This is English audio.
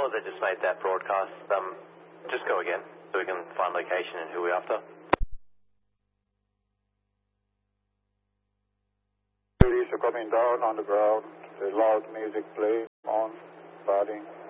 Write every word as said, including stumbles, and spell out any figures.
caller that just made that broadcast, um, just go again so we can find location and who we're after. Police are coming down on the ground. The loud music play on, starting.